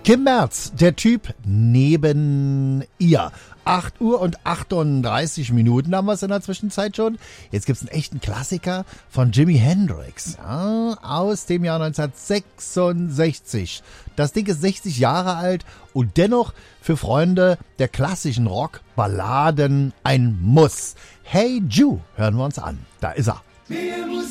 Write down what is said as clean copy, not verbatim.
Kim Merz, der Typ neben ihr. 8 Uhr und 38 Minuten haben wir es in der Zwischenzeit schon. Jetzt gibt's einen echten Klassiker von Jimi Hendrix, ja, aus dem Jahr 1966. Das Ding ist 60 Jahre alt und dennoch für Freunde der klassischen Rock-Balladen ein Muss. Hey Jude, hören wir uns an. Da ist er.